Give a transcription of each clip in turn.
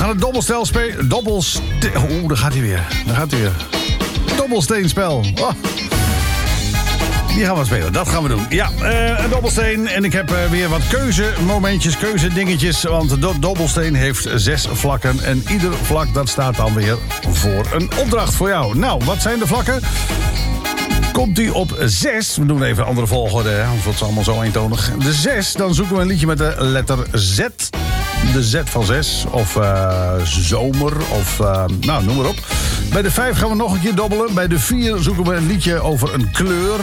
gaan het dobbelstel spelen. Daar gaat hij weer. Dobbelsteenspel. Oh. Die gaan we spelen, dat gaan we doen. Ja, een dobbelsteen. En ik heb weer wat keuzemomentjes, keuzedingetjes. Want de dobbelsteen heeft 6 vlakken. En ieder vlak dat staat dan weer voor een opdracht voor jou. Nou, wat zijn de vlakken? Komt die op 6, we doen even een andere volgorde, hè, anders wordt het allemaal zo eentonig. De 6, dan zoeken we een liedje met de letter Z. De Z van 6, of zomer, of noem maar op. Bij de 5 gaan we nog een keer dobbelen. Bij de 4 zoeken we een liedje over een kleur.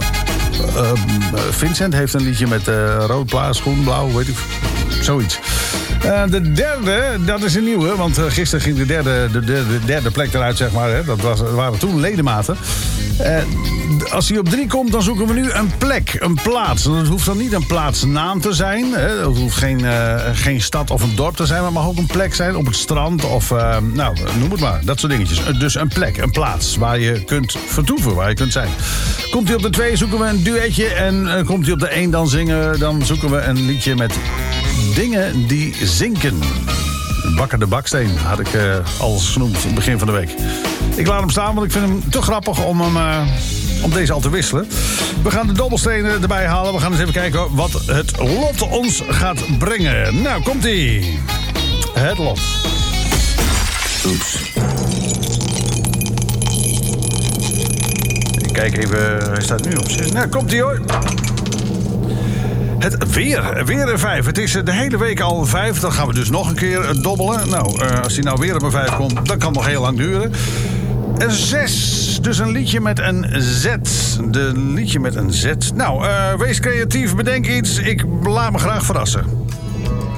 Vincent heeft een liedje met rood, blaas, groen, blauw, weet ik, zoiets. De derde, dat is een nieuwe, want gisteren ging de derde plek eruit, zeg maar. Hè. Dat waren toen ledematen. Als hij op 3 komt, dan zoeken we nu een plek, een plaats. En dat hoeft dan niet een plaatsnaam te zijn. Hè. Dat hoeft geen stad of een dorp te zijn, maar het mag ook een plek zijn op het strand of, noem het maar. Dat soort dingetjes. Dus een plek, een plaats waar je kunt vertoeven, waar je kunt zijn. Komt hij op de 2, zoeken we een duetje. En komt hij op de 1 dan zingen, dan zoeken we een liedje met dingen die zinken. Bakker de Baksteen had ik al genoemd in het begin van de week. Ik laat hem staan, want ik vind hem te grappig om deze al te wisselen. We gaan de dobbelstenen erbij halen. We gaan eens even kijken wat het lot ons gaat brengen. Nou, komt-ie. Het lot. Oeps. Ik kijk even, hij staat nu op 6. Nou, komt-ie hoor. Het weer een 5. Het is de hele week al 5. Dan gaan we dus nog een keer dobbelen. Nou, als hij nou weer op een 5 komt, dan kan het nog heel lang duren. Een 6. Dus een liedje met een Z. Liedje met een Z. Nou, wees creatief, bedenk iets. Ik laat me graag verrassen.